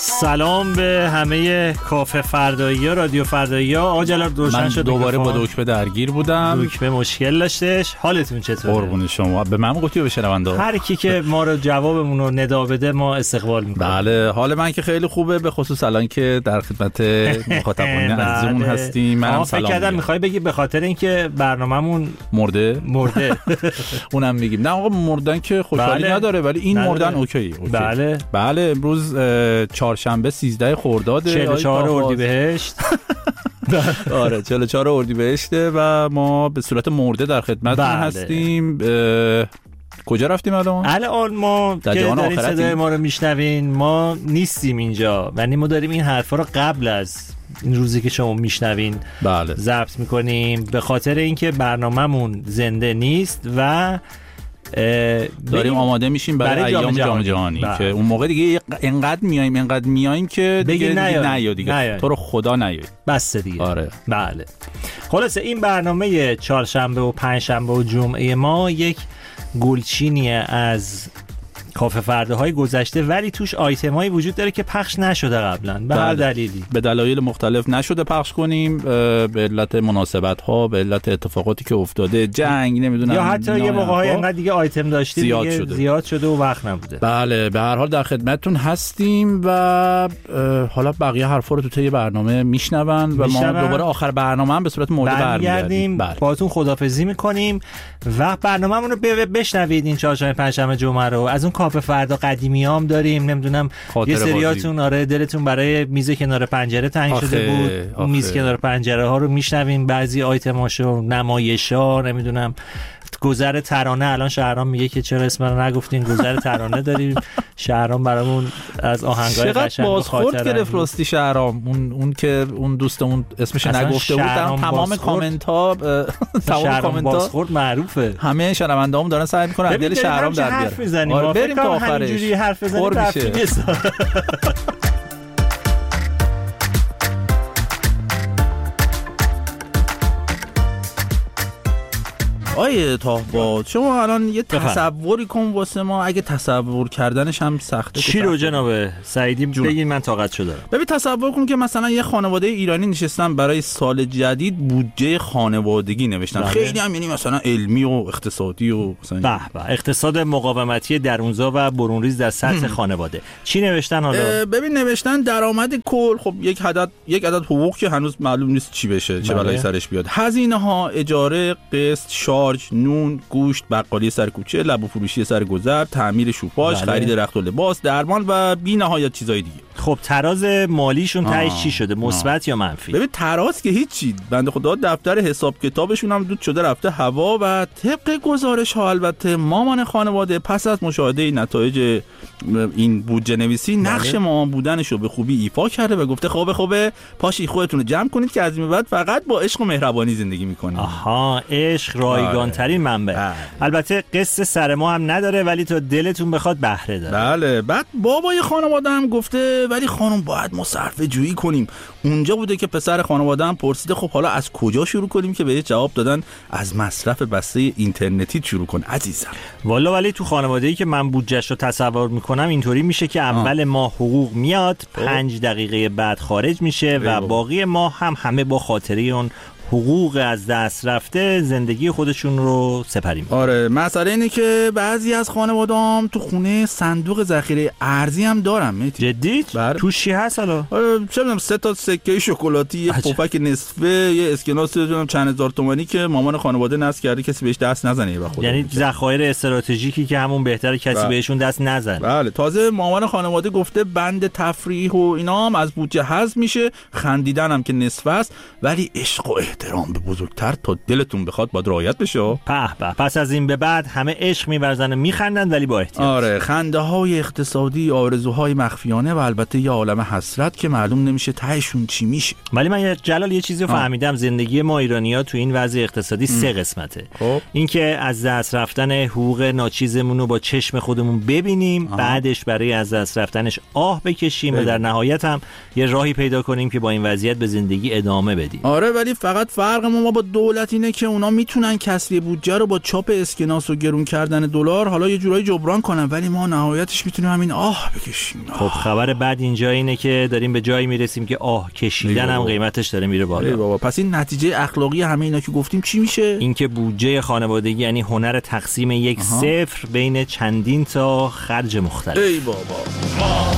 سلام به همه کافه فردایی ها، رادیو فردایی ها. آقا جلال روشن شد. من دوباره با دکمه درگیر بودم. دکمه مشکل داشتش. حالتون چطوره؟ قربون شما. به من گفتی به شنونده هر کی که ما رو جوابمون رو ندا بده ما استقبال میکنیم. بله، حال من که خیلی خوبه، به خصوص الان که در خدمت مخاطبان عزیزمون هستیم. من فکر کردم میخوای بگی به خاطر اینکه برنامه‌مون مرده اونم میگیم. نه آقا، مردن که خوشحالی نداره، ولی این مردن اوکی. بله امروز چهارشنبه 13 خرداد 44 اردیبهشت. آره 44 اردیبهشته و ما به صورت مرده در خدمتتون هستیم. کجا رفتیم الان ما که دارین صدای ما رو میشنوین، ما نیستیم اینجا، یعنی ما داریم این حرفا رو قبل از این روزی که شما میشنوین ضبط میکنیم، به خاطر اینکه برنامه‌مون زنده نیست و داریم آماده میشیم برای ایام جام جهانی که اون موقع دیگه انقدر میایم که دیگه نیا دیگه تو رو خدا نیا بس دیگه. آره بله. خلاصه این برنامه چهارشنبه و پنجشنبه و جمعه ما یک گلچینیه از کافه فرداهای گذشته، ولی توش آیتمایی وجود داره که پخش نشده قبلا به هر دلیلی، به دلایل مختلف نشده پخش کنیم، به علت مناسبت ها، به علت اتفاقاتی که افتاده، جنگ، نمیدونم، یا حتی یه موقع‌های انقدر دیگه آیتم داشتیم زیاد شده و وقت نبوده. بله، به هر حال در خدمتتون هستیم و حالا بقیه حرفا رو تو طی برنامه میشنون و ما دوباره آخر برنامه هم به صورت مرده برمیگردیم. باهاتون خداحافظی میکنیم و برنامه‌مون رو بشنوید. این چهارشنبه پنجشنبه جمعه رو از اون کافه فردا قدیمیام داریم، نمیدونم یه سریاتون آره دلتون برای میز کنار پنجره تنگ شده بود، میز کنار پنجره ها رو میشنویم، بعضی آیتماشو، نمایشا، نمیدونم گذر ترانه. الان شهرام میگه که چرا اسم رو نگفتین، گذر ترانه داریم. شهرام برامون از آهنگای قشنگ بازخورد گرفت راستی شهرام، اون که اون دوستمون اسمش نگفته بود، تمام کامنت ها بازخورد معروفه، همه شنونده‌هام دارن سعی میکنن از دل شهرام در بیارن. بریم تا آخرش اینجوری حرف بزنیم. آیه تاهباد، شما الان یه تصوری کن واسه ما، اگه تصور کردنش هم سخته. چی رو جناب سعیدی بگین، من طاقتشو دارم. ببین تصور کن که مثلا یه خانواده ایرانی نشستن برای سال جدید بودجه خانوادگی نوشتن. خیلی هم یعنی مثلا علمی و اقتصادی و مثلا اقتصاد مقاومتی درونزا و برونریز در سطح خانواده. چی نوشتن حالا؟ ببین نوشتن درآمد کل، خب یک عدد حقوق که هنوز معلوم نیست چی بشه، چه بلایی سرش بیاد. هزینه ها، اجاره، قسط، نون، گوشت، بقالی سر کوچه، لب و فروشی سر گذر، تعمیر شوپاژ، خرید رخت و لباس، درمان و بی نهایت چیزای دیگه. خب تراز مالیشون تهش چی شده، مثبت یا منفی؟ ببین تراز که هیچی، بنده خدا دفتر حساب کتابشون هم دود شده رفته هوا و طبق گزارش ها البته مامان خانواده پس از مشاهده نتایج این بودجه نویسی نقش مامان بودنش رو به خوبی ایفا کرده و گفته خوبه پاشی خودتون رو جمع کنید که از این بعد فقط با عشق و مهربانی زندگی میکنید. آها، عشق رایگان ترین منبع. البته قصه سر ما هم نداره، ولی تا دلتون بخواد بهره داره. بله. بعد بابای خانواده هم گفته ولی خانم باید ما صرفه جویی کنیم. اونجا بوده که پسر خانواده هم پرسیده خب حالا از کجا شروع کنیم، که بهش جواب دادن از مصرف بسته اینترنتی شروع کن عزیزم. والا ولی تو خانواده‌ای که من بودجه‌اش رو تصور میکنم اینطوری میشه که اول ماه حقوق میاد، 5 دقیقه بعد خارج میشه و باقی ماه هم همه با خاطره اون حقوق از دست رفته زندگی خودشون رو سپری می‌کنن. آره، مسئله اینه که بعضی از خانواده‌ام تو خونه صندوق ذخیره ارزی هم دارن. جدی؟ توش چی هست حالا؟ چه می‌دونم 3 تا سکه شکلاتی، یه پفک نصفه، یه اسکناس چند هزار تومانی که مامان خانواده نصب کرده کسی بهش دست نزنه. یعنی ذخایر استراتژیکی که همون بهتره کسی بهشون دست نزنه. بله. تازه مامان خانواده گفته بند تفریح و اینا هم از بودجه حذف میشه، خندیدن هم که نصف است، ولی عشق و احترام به بزرگتر تا دلتون بخواد باید رعایت بشه. پس از این به بعد همه عشق می‌ورزن و میخندن ولی با احتیاط. آره، خنده‌های اقتصادی، آرزوهای مخفیانه و البته یه عالم حسرت که معلوم نمیشه تهشون چی میشه. ولی من جلال یه چیزی رو فهمیدم، زندگی ما ایرانی‌ها تو این وضع اقتصادی 3 قسمته. اینکه از دست رفتن حقوق ناچیزمون رو با چشم خودمون ببینیم، بعدش برای از دست رفتنش آه بکشیم و در نهایت هم یه راهی پیدا کنیم که با این وضعیت به زندگی ادامه بدیم. آره، ولی فقط فقط فرق ما با دولت اینه که اونا میتونن کسری بودجه رو با چاپ اسکناس و گرون کردن دلار حالا یه جورایی جبران کنن، ولی ما نهایتش میتونیم همین بکشیم. خب خبر بعد اینجا اینه که داریم به جایی میرسیم که کشیدن هم قیمتش داره میره بالا. بابا پس این نتیجه اخلاقی همه اینا که گفتیم چی میشه؟ اینکه بودجه خانوادگی یعنی هنر تقسیم 1-0 بین چندین تا خرج مختلف. ای بابا